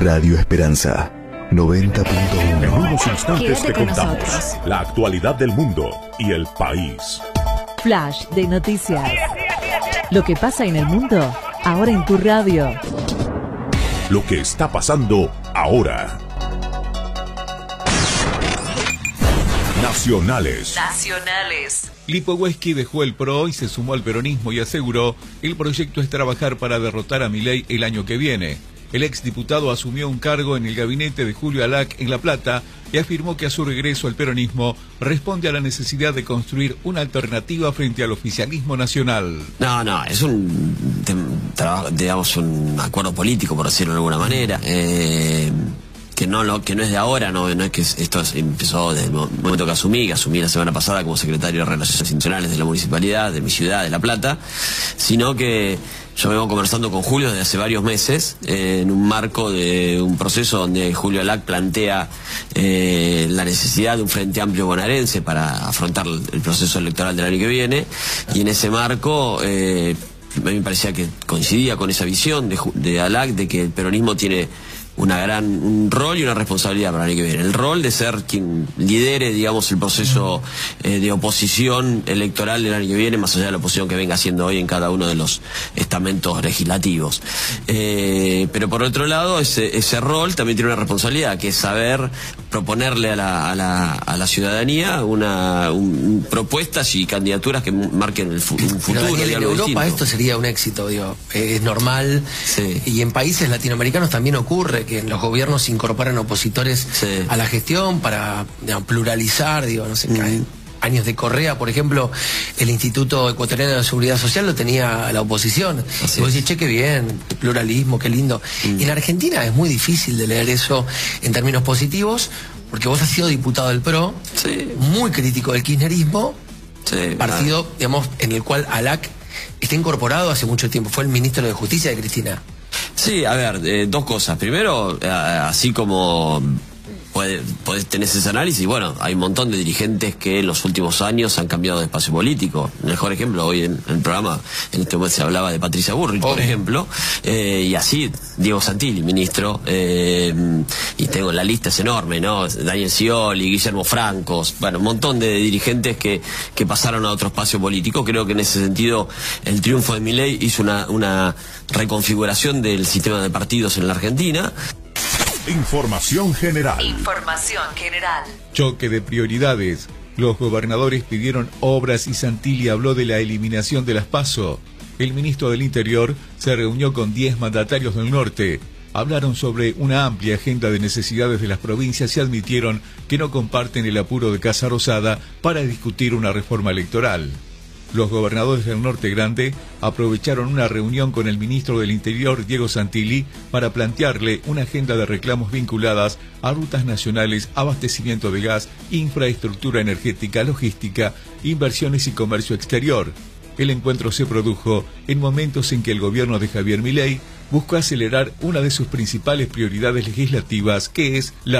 Radio Esperanza 90.1. En unos instantes Quédate te con contamos nosotros. la actualidad del mundo y el país. Flash de noticias. Lo que pasa en el mundo, ahora en tu radio. Lo que está pasando ahora. Nacionales. Lipovetsky dejó el PRO y se sumó al peronismo y aseguró: el proyecto es trabajar para derrotar a Milei el año que viene. El exdiputado asumió un cargo en el gabinete de Julio Alac en La Plata y afirmó que a su regreso al peronismo responde a la necesidad de construir una alternativa frente al oficialismo nacional. No, es un trabajo, digamos, un acuerdo político, por decirlo de alguna manera. Que no es de ahora, no es que esto empezó desde el momento que asumí la semana pasada como secretario de Relaciones Institucionales de la Municipalidad, de mi ciudad, de La Plata, sino que yo vengo conversando con Julio desde hace varios meses, en un marco de un proceso donde Julio Alac plantea la necesidad de un frente amplio bonaerense para afrontar el proceso electoral del año que viene, y en ese marco a mí me parecía que coincidía con esa visión de Alac de que el peronismo tiene un rol y una responsabilidad para el año que viene. El rol de ser quien lidere, digamos, el proceso de oposición electoral del año que viene, más allá de la oposición que venga haciendo hoy en cada uno de los estamentos legislativos. Pero por otro lado, ese rol también tiene una responsabilidad, que es saber proponerle a la ciudadanía propuestas y candidaturas que marquen un futuro. Daniel, en Europa distinto. esto sería un éxito, digo, es normal, Sí. Y en países latinoamericanos también ocurre que los gobiernos incorporan opositores Sí. a la gestión para, digamos, pluralizar, digo, no sé, en años de Correa, por ejemplo, el Instituto Ecuatoriano de Seguridad Social lo tenía la oposición. Así Y vos es. decís, che, qué bien, pluralismo, qué lindo. Y en Argentina es muy difícil de leer eso en términos positivos, porque vos has sido diputado del PRO, Sí. muy crítico del kirchnerismo, Sí, partido, digamos, en el cual Alac está incorporado hace mucho tiempo. Fue el ministro de Justicia de Cristina. Sí, a ver, dos cosas. Primero, así como podés tener ese análisis, bueno, hay un montón de dirigentes que en los últimos años han cambiado de espacio político. El mejor ejemplo, hoy en el programa, en este momento se hablaba de Patricia Bullrich, por ejemplo, y así Diego Santilli, ministro, y tengo la lista, es enorme, ¿no? Daniel Scioli, Guillermo Francos, bueno, un montón de dirigentes que pasaron a otro espacio político. Creo que en ese sentido el triunfo de Milei hizo una reconfiguración del sistema de partidos en la Argentina. Información general. Choque de prioridades. Los gobernadores pidieron obras y Santilli habló de la eliminación de las PASO. El ministro del Interior se reunió con 10 mandatarios del norte. Hablaron sobre una amplia agenda de necesidades de las provincias y admitieron que no comparten el apuro de Casa Rosada para discutir una reforma electoral. Los gobernadores del Norte Grande aprovecharon una reunión con el ministro del Interior, Diego Santilli, para plantearle una agenda de reclamos vinculadas a rutas nacionales, abastecimiento de gas, infraestructura energética, logística, inversiones y comercio exterior. El encuentro se produjo en momentos en que el gobierno de Javier Milei buscó acelerar una de sus principales prioridades legislativas, que es la